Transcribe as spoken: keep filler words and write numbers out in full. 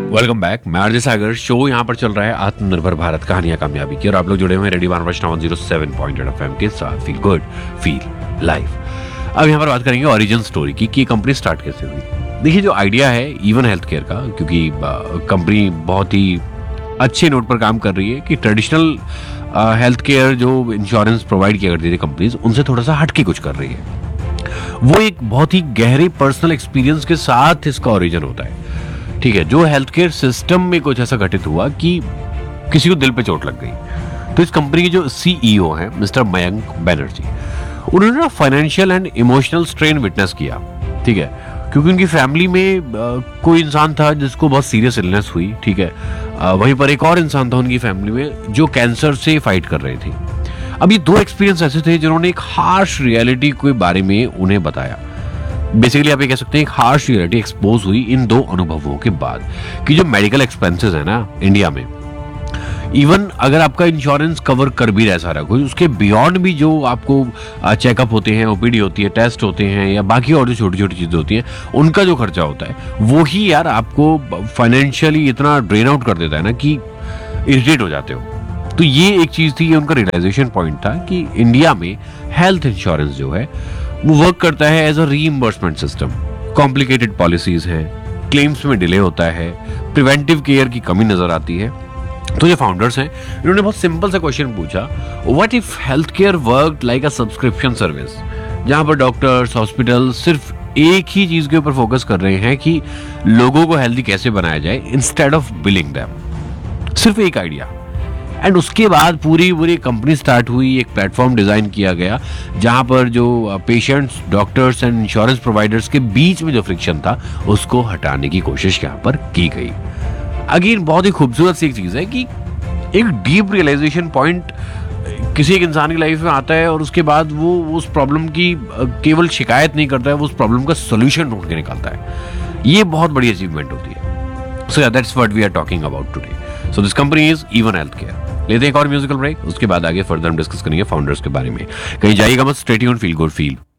Welcome back. मैं RJ सागर। Show यहाँ पर चल रहा है आत्मनिर्भर भारत कहानियां कामयाबी की, और आप लोग जुड़े हुए हैं radio one zero seven point eight FM के साथ। Feel good feel life. अब यहाँ पर बात करेंगे ओरिजिन स्टोरी की कि कंपनी स्टार्ट कैसे हुई। देखिए, जो आइडिया है इवन हेल्थ केयर का, क्योंकि कंपनी बहुत ही अच्छे नोट पर काम कर रही है कि ट्रेडिशनल हेल्थ केयर जो इंश्योरेंस प्रोवाइड किया करती थी कंपनीज, उनसे थोड़ा सा हटके कुछ कर रही है। वो एक बहुत ही गहरे पर्सनल एक्सपीरियंस के साथ इसका ओरिजिन होता है। ठीक है, जो हेल्थ केयर सिस्टम में कुछ ऐसा घटित हुआ कि किसी को दिल पे चोट लग गई। तो इस कंपनी के जो सीईओ हैं मिस्टर मयंक बनर्जी, उन्होंने ना financial and emotional strain witness किया। ठीक है, क्योंकि उनकी फैमिली में आ, कोई इंसान था जिसको बहुत सीरियस इलनेस हुई। ठीक है, आ, वहीं पर एक और इंसान था उनकी फैमिली में जो कैंसर से फाइट कर रहे थे। अब ये दो एक्सपीरियंस ऐसे थे जिन्होंने एक हार्श रियलिटी के बारे में उन्हें बताया। बेसिकली आप ये कह सकते हैं एक हार्श रियलिटी एक्सपोज हुई इन दो अनुभवों के बाद कि जो मेडिकल एक्सपेंसेस है ना इंडिया में, इवन अगर आपका इंश्योरेंस कवर कर भी रहा है सारा कुछ, उसके बियॉन्ड भी जो आपको चेकअप होते हैं, ओपीडी होती है, टेस्ट होते हैं, या बाकी और जो छोटी छोटी चीजें होती हैं, उनका जो खर्चा होता है वो ही यार आपको फाइनेंशियली इतना ड्रेन आउट कर देता है ना कि इरिटेट हो जाते हो। तो ये एक चीज थी, ये उनका रियलाइजेशन पॉइंट था कि इंडिया में हेल्थ इंश्योरेंस जो है वो वर्क करता है as a reimbursement system. Complicated policies हैं, क्लेम्स में डिले होता है, प्रिवेंटिव केयर की कमी नजर आती है। तो जो फाउंडर्स हैं इन्होंने बहुत सिंपल सा क्वेश्चन पूछा, what if health care worked like a subscription service, जहां पर डॉक्टर्स, हॉस्पिटल सिर्फ एक ही चीज के ऊपर फोकस कर रहे हैं कि लोगों को हेल्दी कैसे बनाया जाए इंस्टेड ऑफ बिलिंग देम। सिर्फ एक आइडिया। एंड उसके बाद पूरी पूरी कंपनी स्टार्ट हुई, एक प्लेटफॉर्म डिजाइन किया गया जहां पर जो patients, doctors and insurance providers के बीच में जो फ्रिक्शन था उसको हटाने की कोशिश यहां पर की गई। अगेन बहुत ही खूबसूरत सी एक चीज है कि एक डीप रियलाइजेशन पॉइंट किसी एक इंसान की लाइफ में आता है और उसके बाद वो उस प्रॉब्लम की केवल शिकायत नहीं करता है, वो उस प्रॉब्लम का सोल्यूशन ढूंढ के निकालता है। ये बहुत बड़ी अचीवमेंट होती है। So that's what we are talking about today. So this company is even health care. लेते हैं एक और म्यूजिकल ब्रेक, उसके बाद आगे फर्दर हम डिस्कस करेंगे फाउंडर्स के बारे में। कहीं जाइएगा मत, stay tuned, feel good feel